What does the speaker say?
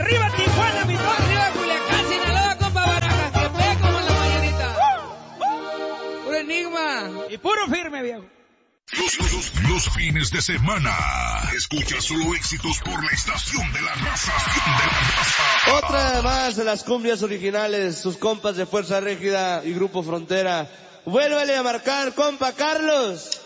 Arriba Tijuana, mi compa. Arriba Culiacán, Sinaloa, compa Barajas, que pega como la mañanita. Puro enigma. Y puro firme, viejo. Los fines de semana. Escucha solo éxitos por la estación de la raza. Otra más de las cumbias originales, sus compas de Fuerza Régida y Grupo Frontera. Vuélvele a marcar, compa Carlos.